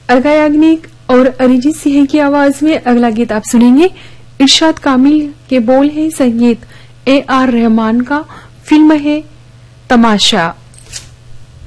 अलका याग्निक और अरिजीत सिंह की आवाज में अगला गीत आप सुनेंगे। इरशाद कामिल के बोल है, संगीत AR रहमान का, फिल्म है तमाशा।